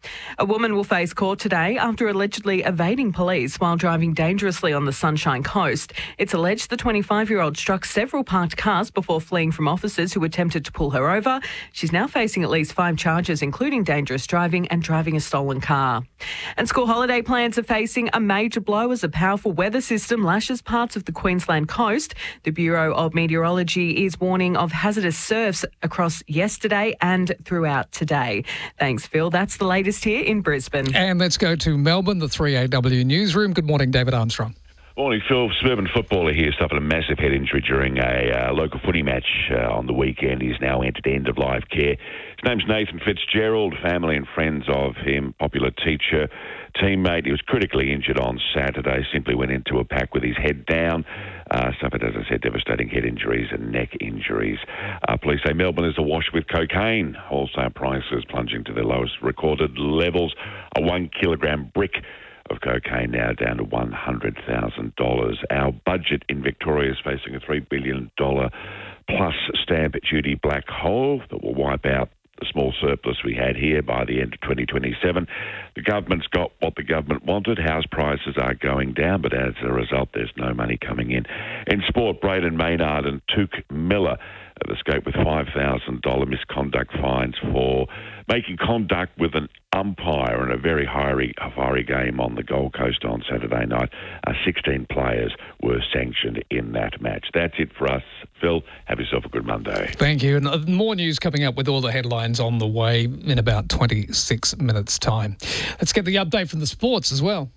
A woman will face court today after allegedly evading police while driving dangerously on the Sunshine Coast. It's alleged the twenty-five-year-old struck several parked cars before fleeing from officers who attempted to pull her over. She's now facing at least five charges, including dangerous driving and driving a stolen car. And school holiday plans are facing a major blow as a powerful weather system lashes parts of the Queensland coast. The Bureau of Meteorology is warning of hazardous surfs across yesterday and throughout today. Thanks, Phil. That's the latest here in Brisbane. And let's go to Melbourne, the three A W newsroom. Good morning, David Armstrong. Morning, Phil. Suburban footballer here suffered a massive head injury during a uh, local footy match uh, on the weekend. He's now entered end-of-life care. His name's Nathan Fitzgerald. Family and friends of him, popular teacher, teammate. He was critically injured on Saturday. Simply went into a pack with his head down. Uh, suffered, as I said, devastating head injuries and neck injuries. Uh, police say Melbourne is awash with cocaine. Wholesale prices plunging to their lowest recorded levels. A one kilogram brick of cocaine now down to one hundred thousand dollars. Our budget in Victoria is facing a three billion dollars plus stamp duty black hole that will wipe out the small surplus we had here by the end of twenty twenty-seven. The government's got what the government wanted. House prices are going down, but as a result, there's no money coming in. In sport, Braden Maynard and Touk Miller have escaped with five thousand dollars misconduct fines for making conduct with an umpire in a very fiery, fiery game on the Gold Coast on Saturday night. Uh, sixteen players were sanctioned in that match. That's it for us. Phil, have yourself a good Monday. Thank you. And more news coming up with all the headlines on the way in about twenty-six minutes' time. Let's get the update from the sports as well.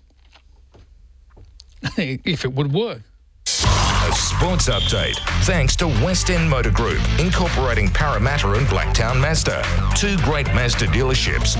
If it would work. A sports update thanks to West End Motor Group, incorporating Parramatta and Blacktown Mazda. Two great Mazda dealerships